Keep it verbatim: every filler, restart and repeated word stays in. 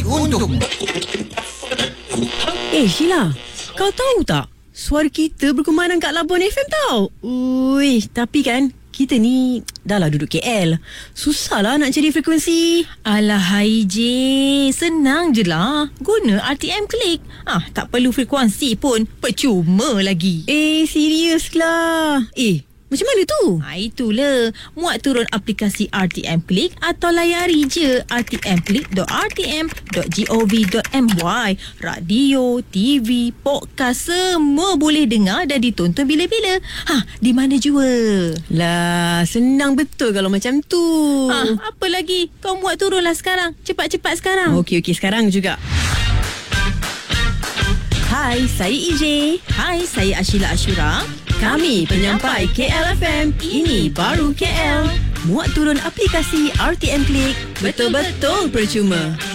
untukmu. Eh Sheila, kau tahu tak? Suara kita berkumandang kat Labuan F M tau. Ui, tapi kan kita ni dah lah duduk K L. Susahlah nak cari frekuensi. Alah hai je, senang je lah. Guna R T M Click. Ah, tak perlu frekuensi pun, percuma lagi. Eh, serius lah. Eh, macam mana tu? Ha, itulah. Muat turun aplikasi R T M Click atau layari je r t m click dot r t m dot gov dot m y. Radio, T V, podcast semua boleh dengar dan ditonton bila-bila. Ha, di mana jua? Lah, senang betul kalau macam tu. Ha, apa lagi? Kau muat turunlah sekarang. Cepat-cepat sekarang. Okey, okey, sekarang juga. Hai, saya E J. Hai, saya Ashila Ashura. Kami penyampai K L F M. Ini baru K L. Muat turun aplikasi R T M Click. Betul-betul percuma.